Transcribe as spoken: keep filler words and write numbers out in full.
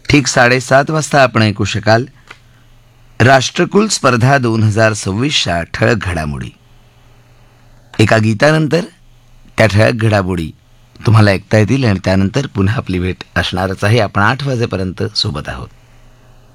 ठीक साडेसात वाजता आपण ऐकू शकाल राष्ट्रकुल स्पर्धा दोन हजार सव्वीसच्या ठळक घडामोडी. एका गीतानंतर त्या ठळक घडामोडी तुम्हाला ऐकता येतील आणि त्यानंतर पुन्हा आपली भेट असणारच आहे. आपण आठ वाजेपर्यंत सोबत आहोत.